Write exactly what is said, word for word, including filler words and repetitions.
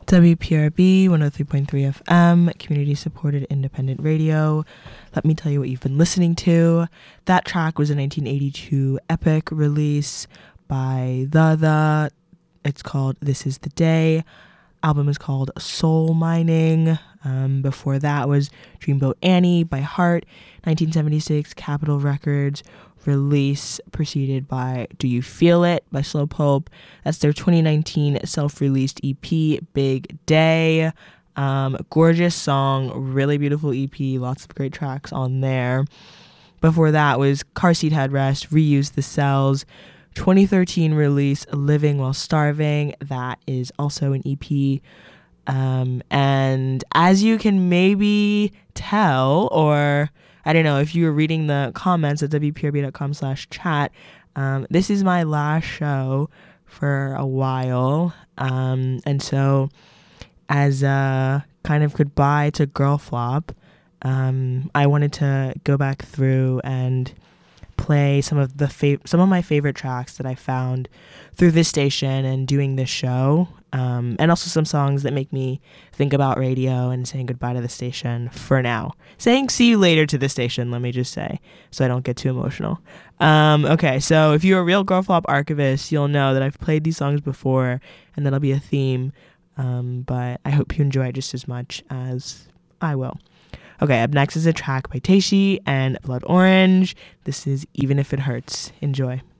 W P R B one oh three point three F M, community supported independent radio. Let me tell you what you've been listening to. That track was a nineteen eighty-two epic release by The The. It's called This Is the Day. Album is called Soul Mining. Um, before that was Dreamboat Annie by Heart, nineteen seventy-six Capitol Records release, preceded by Do You Feel It by Slowpoke. That's their twenty nineteen self-released E P, Big Day. Um, gorgeous song, really beautiful E P, lots of great tracks on there. Before that was Car Seat Headrest, Reuse the Cells, twenty thirteen release, Living While Starving. That is also an E P. Um, and as you can maybe tell, or I don't know, if you were reading the comments at w p r b dot com slash chat, um, this is my last show for a while. Um, and so as a kind of goodbye to Girl Flop, um, I wanted to go back through and play some of the fav- some of my favorite tracks that I found through this station and doing this show, um, and also some songs that make me think about radio and saying goodbye to the station for now. Saying see you later to the station, let me just say, so I don't get too emotional. Um, okay, so if you're a real Girl Flop archivist, you'll know that I've played these songs before, and that'll be a theme, um, but I hope you enjoy it just as much as I will. Okay, up next is a track by Teishi and Blood Orange. This is Even If It Hurts. Enjoy.